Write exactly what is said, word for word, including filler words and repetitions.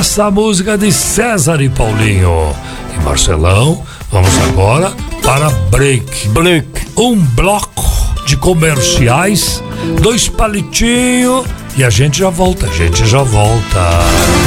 essa música de César e Paulinho. E Marcelão, vamos agora para break. Break. Um bloco de comerciais, dois palitinhos e a gente já volta, a gente já volta.